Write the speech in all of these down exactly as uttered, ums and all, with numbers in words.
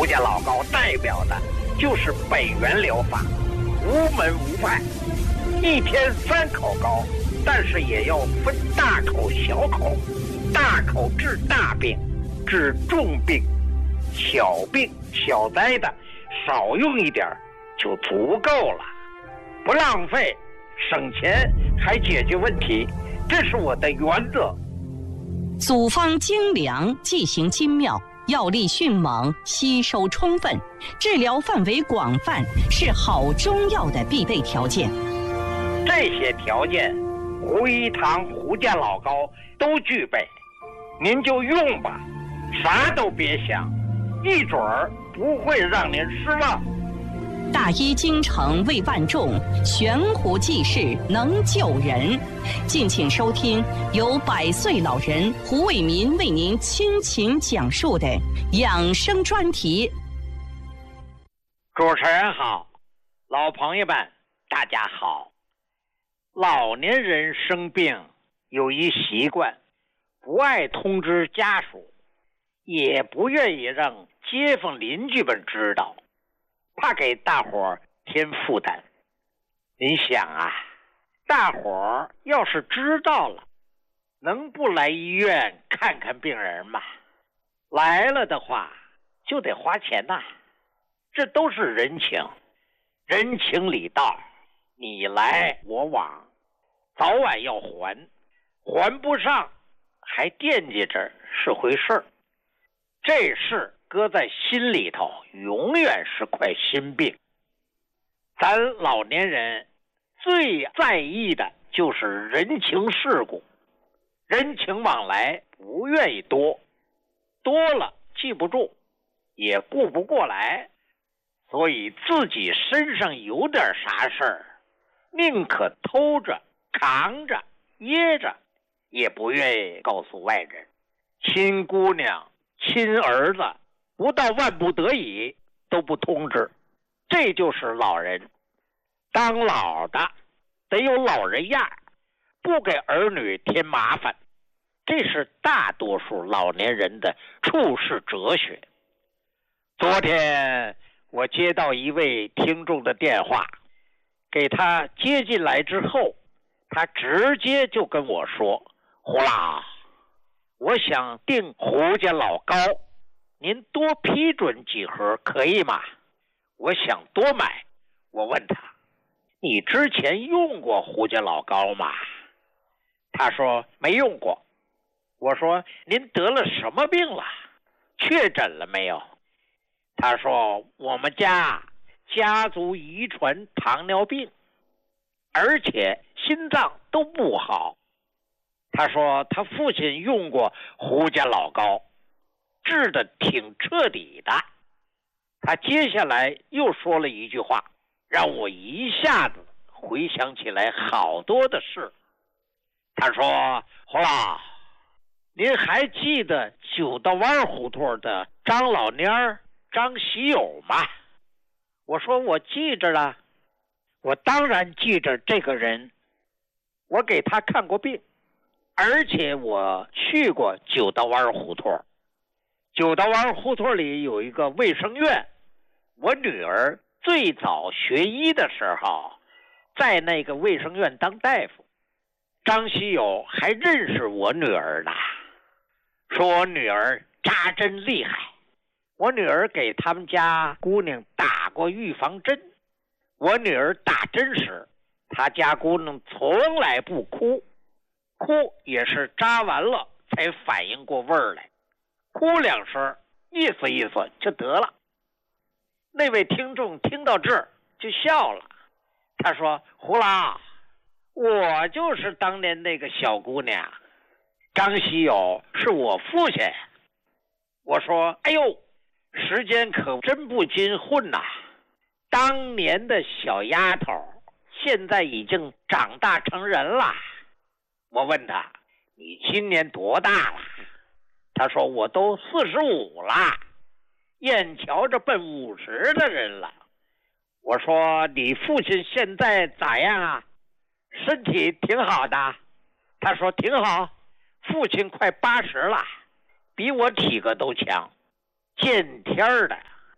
家老高代表的就是北元疗法，无门无派，一天三口高，但是也要分大口小口，大口治大病，治重病，小病小灾的少用一点就足够了，不浪费，省钱还解决问题，这是我的原则。 组方精良，剂型精妙，药力迅猛，吸收充分，治疗范围广泛，是好中药的必备条件。 这些条件，胡一堂、胡家老高都具备，您就用吧，啥都别想，一准儿不会让您失望。 大医精诚为万众，悬壶济世能救人。敬请收听由百岁老人胡伟民为您倾情讲述的养生专题。 主持人好，老朋友们大家好。老年人生病有一习惯，不爱通知家属，也不愿意让街坊邻居们知道，怕给大伙儿添负担。您想啊，大伙儿要是知道了，能不来医院看看病人吗？来了的话就得花钱呐，这都是人情，人情礼道，你来我往，早晚要还，还不上还惦记着是回事儿，这事搁在心里头永远是块心病。咱老年人最在意的就是人情世故，人情往来不愿意多，多了记不住，也顾不过来，所以自己身上有点啥事儿，宁可偷着扛着掖着，也不愿意告诉外人。亲姑娘亲儿子不到万不得已都不通知，这就是老人。当老的得有老人样，不给儿女添麻烦，这是大多数老年人的处世哲学。昨天我接到一位听众的电话，给他接进来之后，他直接就跟我说，胡老，我想订胡家老高，您多批准几盒可以吗？我想多买。我问他，你之前用过胡家老高吗？他说没用过。我说您得了什么病了？确诊了没有？他说我们家家族遗传糖尿病，而且心脏都不好。他说他父亲用过胡家老高，治得挺彻底的。他接下来又说了一句话，让我一下子回想起来好多的事。他说，胡老，您还记得九道湾胡同的张老蔫儿张喜友吗？我说我记着了，我当然记着这个人，我给他看过病，而且我去过九道湾胡同。九道湾胡同里有一个卫生院，我女儿最早学医的时候在那个卫生院当大夫。张喜友还认识我女儿呢，说我女儿扎针厉害，我女儿给他们家姑娘打过预防针，我女儿打针时，她家姑娘从来不哭，哭也是扎完了才反应过味儿来，哭两声意思意思就得了。那位听众听到这儿就笑了，他说，胡老，我就是当年那个小姑娘，张喜友是我父亲。我说，哎呦，时间可真不禁混呐，当年的小丫头现在已经长大成人了。我问他，你今年多大了？他说，我都四十五了，眼瞧着奔五十的人了。我说，你父亲现在咋样啊？身体挺好的。他说挺好，父亲快八十了，比我体格都强，见天的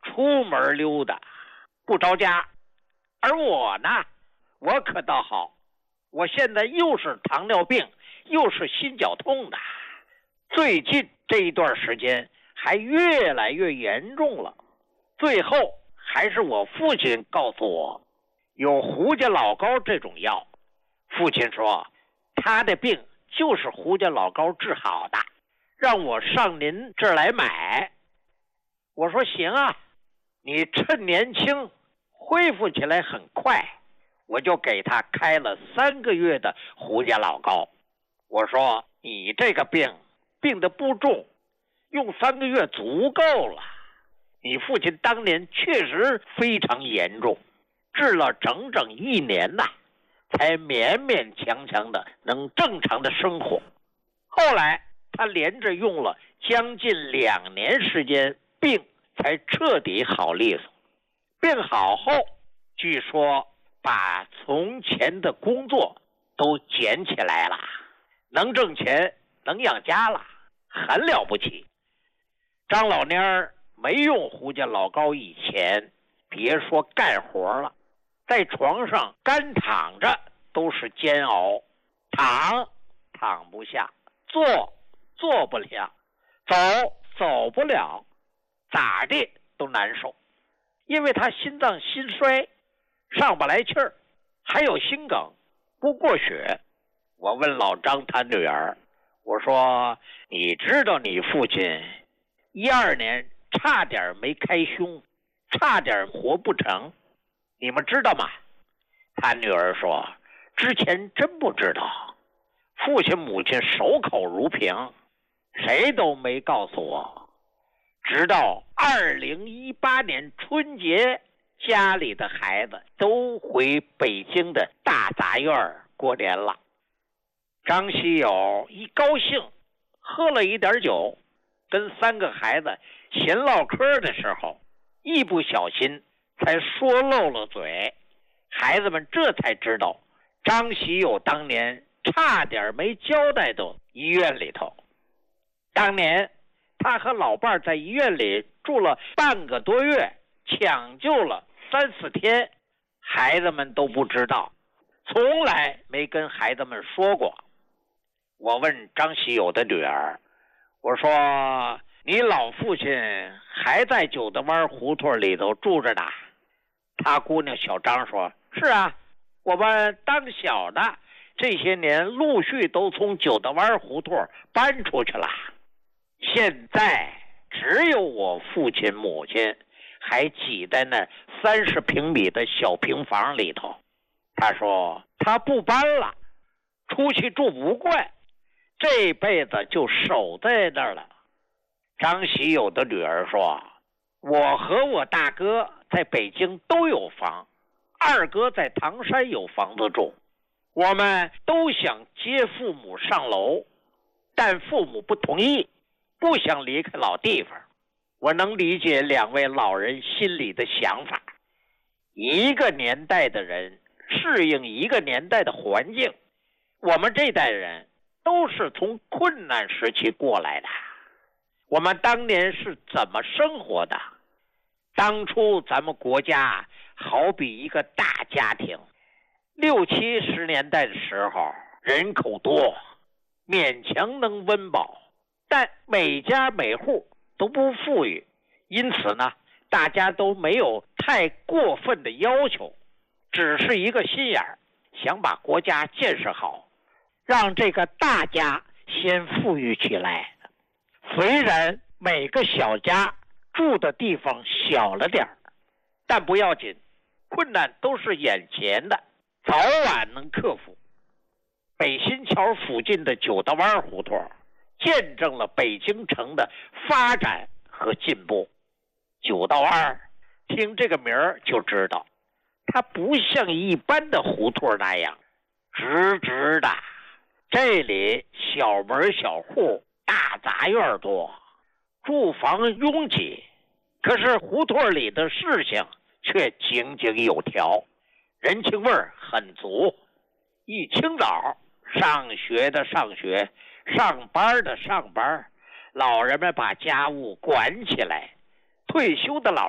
出门溜达，不着家。而我呢，我可倒好，我现在又是糖尿病，又是心绞痛的，最近这一段时间还越来越严重了。最后还是我父亲告诉我，有胡家老膏这种药。父亲说，他的病就是胡家老膏治好的，让我上您这儿来买。我说行啊，你趁年轻恢复起来很快，我就给他开了三个月的胡家老膏。我说你这个病病得不重，用三个月足够了。你父亲当年确实非常严重，治了整整一年呐，才勉勉强强的能正常的生活。后来他连着用了将近两年时间，病才彻底好利索。病好后，据说把从前的工作都捡起来了，能挣钱，能养家了，很了不起。张老蔫儿没用胡家老膏以前，别说干活了，在床上干躺着都是煎熬，躺躺不下，坐坐不了，走走不了，咋地都难受。因为他心脏心衰，上不来气儿，还有心梗，不过血。我问老张他女儿，我说你知道你父亲一二年差点没开胸，差点活不成，你们知道吗？他女儿说，之前真不知道，父亲母亲守口如瓶，谁都没告诉我。直到二零一八年春节，家里的孩子都回北京的大杂院过年了。张喜友一高兴，喝了一点酒，跟三个孩子闲唠嗑的时候，一不小心才说漏了嘴。孩子们这才知道，张喜友当年差点没交代到医院里头。当年他和老伴儿在医院里住了半个多月，抢救了三四天，孩子们都不知道，从来没跟孩子们说过。我问张喜友的女儿，我说你老父亲还在九德湾胡同里头住着呢？他姑娘小张说，是啊，我们当小的这些年陆续都从九德湾胡同搬出去了，现在只有我父亲母亲还挤在那三十平米的小平房里头。他说他不搬了，出去住不惯，这辈子就守在那儿了。张喜友的女儿说，我和我大哥在北京都有房，二哥在唐山有房子住，我们都想接父母上楼，但父母不同意，不想离开老地方。我能理解两位老人心里的想法，一个年代的人适应一个年代的环境，我们这代人都是从困难时期过来的，我们当年是怎么生活的？当初咱们国家好比一个大家庭，六七十年代的时候人口多，勉强能温饱，但每家每户都不富裕，因此呢，大家都没有太过分的要求，只是一个心眼儿，想把国家建设好，让这个大家先富裕起来。虽然每个小家住的地方小了点儿，但不要紧，困难都是眼前的，早晚能克服。北新桥附近的九道湾胡同见证了北京城的发展和进步。九道湾听这个名儿就知道，它不像一般的胡同那样直直的，这里小门小户，大杂院多，住房拥挤，可是胡同里的事情却井井有条，人情味儿很足。一清早，上学的上学，上班的上班，老人们把家务管起来，退休的老